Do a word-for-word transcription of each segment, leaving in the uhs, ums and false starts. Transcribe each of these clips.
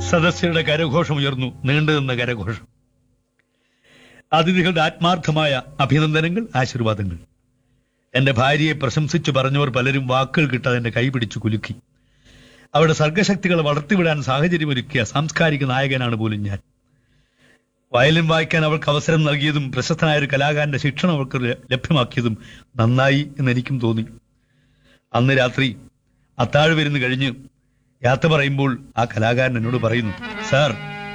സദസ്യരുടെ കരഘോഷം ഉയർന്നു, നീണ്ടുനിന്ന കരഘോഷം. അതിഥികളുടെ ആത്മാർത്ഥമായ അഭിനന്ദനങ്ങൾ, ആശീർവാദങ്ങൾ. എന്റെ ഭാര്യയെ പ്രശംസിച്ചു പറഞ്ഞവർ പലരും വാക്കുകൾ കിട്ടാതെ എന്റെ കൈ പിടിച്ചു കുലുക്കി. അവരുടെ സർഗശക്തികളെ വളർത്തിവിടാൻ സാഹചര്യമൊരുക്കിയ സാംസ്കാരിക നായകനാണ് പോലും ഞാൻ. വയലിൻ വായിക്കാൻ അവൾക്ക് അവസരം നൽകിയതും പ്രശസ്തനായ ഒരു കലാകാരന്റെ ശിക്ഷണം അവൾക്ക് ലഭ്യമാക്കിയതും നന്നായി എന്നെനിക്കും തോന്നി. അന്ന് രാത്രി അത്താഴ് വിരുന്ന് കഴിഞ്ഞ് യാത്ര പറയുമ്പോൾ ആ കലാകാരൻ എന്നോട് പറയുന്നു, സാർ,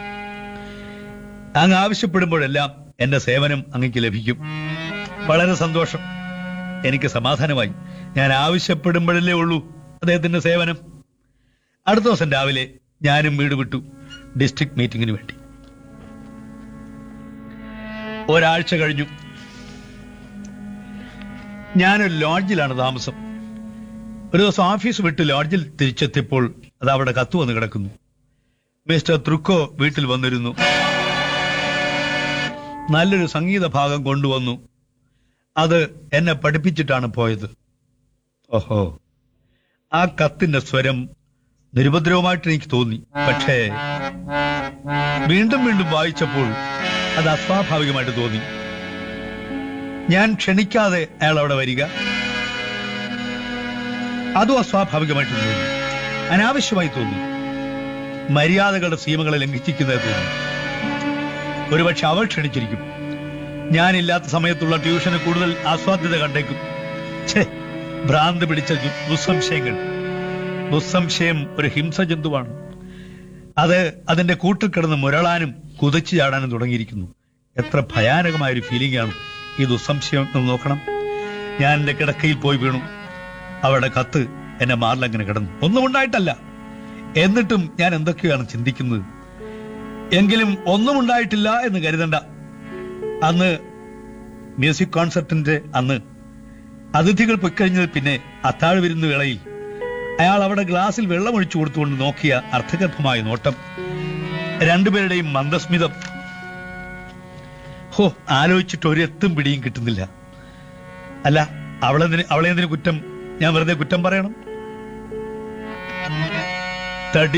അങ്ങ് ആവശ്യപ്പെടുമ്പോഴെല്ലാം എന്റെ സേവനം അങ്ങക്ക് ലഭിക്കും. വളരെ സന്തോഷം. എനിക്ക് സമാധാനമായി. ഞാൻ ആവശ്യപ്പെടുമ്പോഴല്ലേ ഉള്ളൂ അദ്ദേഹത്തിന്റെ സേവനം. അടുത്ത ദിവസം രാവിലെ ഞാനും വീട് വിട്ടു, ഡിസ്ട്രിക്ട് മീറ്റിംഗിന് വേണ്ടി. ഒരാഴ്ച കഴിഞ്ഞു. ഞാനൊരു ലോഡ്ജിലാണ് താമസം. ഒരു ദിവസം ഓഫീസ് വിട്ട് ലോഡ്ജിൽ തിരിച്ചെത്തിയപ്പോൾ അത് അവിടെ കത്ത് വന്ന് കിടക്കുന്നു. മിസ്റ്റർ ത്രുക്കോ വീട്ടിൽ വന്നിരുന്നു. നല്ലൊരു സംഗീത ഭാഗം കൊണ്ടുവന്നു. അത് എന്നെ പഠിപ്പിച്ചിട്ടാണ് പോയത്. ഓഹോ, ആ കത്തിന്റെ സ്വരം നിരുപദ്രവമായിട്ട് എനിക്ക് തോന്നി. പക്ഷേ വീണ്ടും വീണ്ടും വായിച്ചപ്പോൾ അത് അസ്വാഭാവികമായിട്ട് തോന്നി. ഞാൻ ക്ഷണിക്കാതെ അയാൾ അവിടെ വരിക, അതും അസ്വാഭാവികമായിട്ട് തോന്നി. അനാവശ്യമായി തോന്നി. മര്യാദകളുടെ സീമകളെ ലംഘിച്ചിരിക്കുന്നത് തോന്നി. ഒരുപക്ഷെ അവൾ ക്ഷണിച്ചിരിക്കും. ഞാനില്ലാത്ത സമയത്തുള്ള ട്യൂഷന് കൂടുതൽ ആസ്വാദ്യത കണ്ടേക്കും. ഛേ, ഭ്രാന്ത് പിടിച്ച ദുസ്സംശയങ്ങൾ. ദുസ്സംശയം ഒരു ഹിംസജന്തുവാണ്. അത് അതിന്റെ കൂട്ടിൽ കിടന്ന് മുരളാനും കുതിച്ചു ചാടാനും തുടങ്ങിയിരിക്കുന്നു. എത്ര ഭയാനകമായൊരു ഫീലിംഗ് ആണ് ഈ ദുസ്സംശയം എന്ന് നോക്കണം. ഞാൻ എന്റെ കിടക്കയിൽ പോയി വീണു. അവളുടെ കത്ത് എന്നെ മാറിലങ്ങനെ കിടന്നു. ഒന്നും ഉണ്ടായിട്ടല്ല. എന്നിട്ടും ഞാൻ എന്തൊക്കെയാണ് ചിന്തിക്കുന്നത്. എങ്കിലും ഒന്നും ഉണ്ടായിട്ടില്ല എന്ന് കരുതണ്ട. അന്ന് മ്യൂസിക് കോൺസെർട്ടിന്റെ അന്ന് അതിഥികൾ പൊയ്ക്കഴിഞ്ഞത് പിന്നെ അത്താഴ വിരുന്ന് വേളയിൽ അയാൾ അവിടെ ഗ്ലാസിൽ വെള്ളമൊഴിച്ചു കൊടുത്തുകൊണ്ട് നോക്കിയ അർത്ഥഗർഭമായ നോട്ടം, രണ്ടുപേരുടെയും മന്ദസ്മിതം. ഹോ, ആലോചിച്ചിട്ട് ഒരെത്തും പിടിയും കിട്ടുന്നില്ല. അല്ല, അവളെന്തിന് അവളെന്തിന് കുറ്റം? ഞാൻ വെറുതെ കുറ്റം പറയണം? തടി